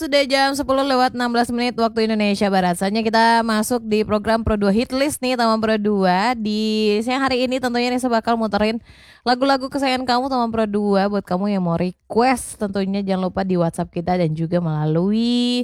Sudah jam 10 lewat 16 menit waktu Indonesia Barat. Saatnya kita masuk di program Pro 2 Hit List nih teman Pro 2. Di siang hari ini tentunya Nisa bakal muterin lagu-lagu kesayangan kamu teman Pro 2. Buat kamu yang mau request tentunya jangan lupa di WhatsApp kita dan juga melalui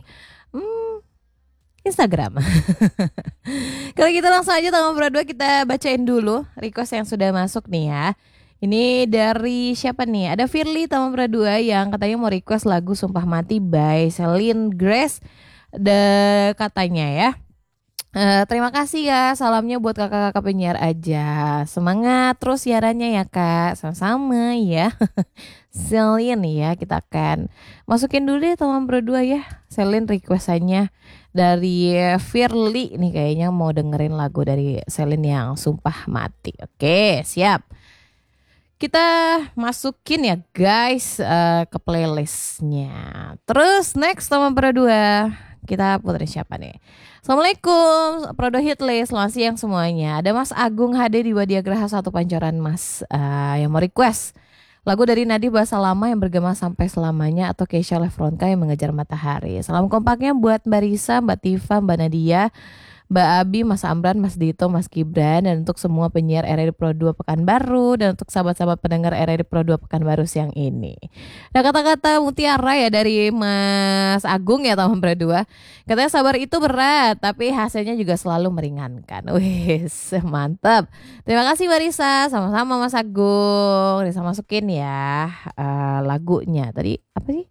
Instagram. Kalau gitu langsung aja teman Pro 2 kita bacain dulu request yang sudah masuk nih ya. Ini dari siapa nih? Ada Firly teman Pro 2 yang katanya mau request lagu Sumpah Mati by Celine Grace. Katanya ya. Terima kasih ya, salamnya buat kakak-kakak penyiar aja. Semangat terus siarannya ya kak. Sama-sama ya. Celine ya, kita akan masukin dulu deh teman Pro 2 ya. Celine requestannya dari Firly nih, kayaknya mau dengerin lagu dari Celine yang Sumpah Mati. Oke, siap. Kita masukin ya guys ke playlistnya. Terus next teman Pro 2, kita puterin siapa nih? Assalamualaikum Pro 2 Hit List, selamat siang semuanya. Ada Mas Agung HD di Wadiagraha 1 Pancoran Mas yang mau request lagu dari Nadie Bahasa Lama yang bergema sampai selamanya atau Keisha Lefronka yang mengejar matahari. Salam kompaknya buat Mbak Risa, Mbak Tifa, Mbak Nadia, Mbak Abi, Mas Amran, Mas Dito, Mas Gibran, dan untuk semua penyiar RRI Pro 2 Pekanbaru, dan untuk sahabat-sahabat pendengar RRI Pro 2 Pekanbaru siang ini. Nah, kata-kata mutiara ya dari Mas Agung ya teman Pro 2. Katanya sabar itu berat, tapi hasilnya juga selalu meringankan. Wih, mantap. Terima kasih Mbak Risa, sama-sama Mas Agung. Risa masukin ya lagunya. Tadi apa sih?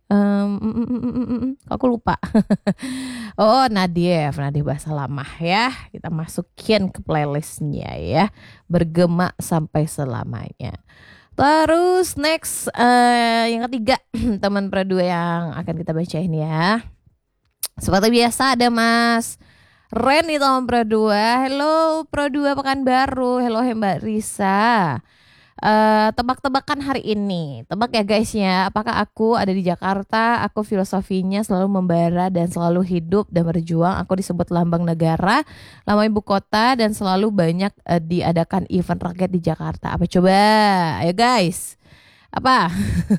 Aku lupa. Oh, Nadie Bahasa Lama ya. Kita masukin ke playlistnya ya. Bergema sampai selamanya. Terus next yang ketiga teman Pro 2 yang akan kita bacain ya. Seperti biasa ada Mas Ren nih teman Pro 2. Hello Pro 2 Pekanbaru. Hello Mbak Risa. Tebak-tebakan hari ini. Tebak ya guys ya. Apakah aku ada di Jakarta? Aku filosofinya selalu membara dan selalu hidup dan berjuang. Aku disebut lambang negara, lambang ibu kota, dan selalu banyak diadakan event rakyat di Jakarta. Apa coba? Ayo guys. Apa?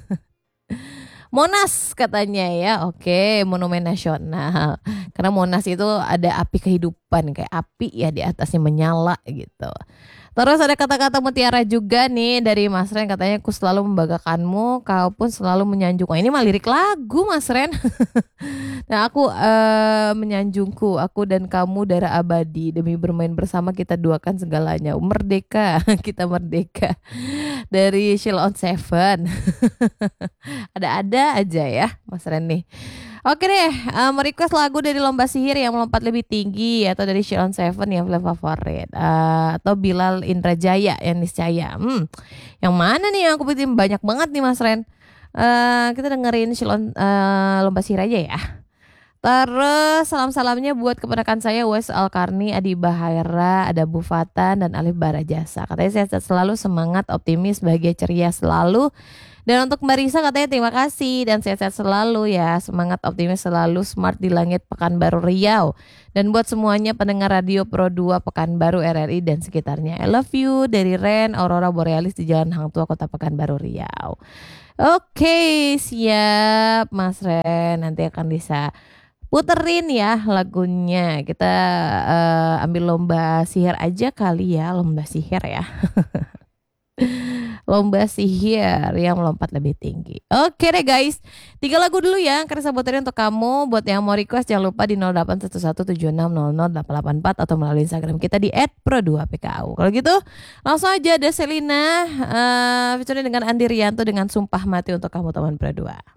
Monas katanya ya. Oke, Monumen Nasional. Karena Monas itu ada api kehidupan, kayak api ya di atasnya menyala gitu. Terus ada kata-kata mutiara juga nih dari Mas Ren, katanya aku selalu membanggakanmu, kau pun selalu menyanjung. Oh, ini mah lirik lagu Mas Ren. Nah aku menyanjungku, aku dan kamu darah abadi, demi bermain bersama kita duakan segalanya. Merdeka, kita merdeka. Dari Sheila on Seven. Ada-ada aja ya Mas Ren nih. Oke deh, merequest lagu dari Lomba Sihir yang melompat lebih tinggi, atau dari Sheila on Seven yang favorit, atau Bilal Indrajaya yang niscaya. Yang mana nih yang aku pilih? Banyak banget nih Mas Ren. Kita dengerin Sheila Lomba Sihir aja ya. Terus salam-salamnya buat keponakan saya Wes Alkarni, Adi Bahaira, ada Bu Fatan dan Alif Barajasa. Katanya sehat selalu, semangat, optimis, bahagia, ceria selalu. Dan untuk Mbak Risa katanya terima kasih dan sehat-sehat selalu ya. Semangat, optimis selalu, smart di langit Pekanbaru Riau. Dan buat semuanya pendengar radio Pro 2 Pekanbaru RRI dan sekitarnya. I love you dari Ren, Aurora Borealis di Jalan Hang Tua Kota Pekanbaru Riau. Oke, siap Mas Ren. Nanti akan bisa puterin ya lagunya. Kita ambil lomba sihir aja kali ya. Lomba sihir ya. Lomba sihir yang melompat lebih tinggi. Oke deh guys, 3 lagu dulu ya Karisa puterin untuk kamu. Buat yang mau request jangan lupa di 081176000884 atau melalui Instagram kita di @pro2pku. Kalau gitu langsung aja ada Selina featuring dengan Andi Rianto dengan Sumpah Mati untuk kamu teman Pro 2.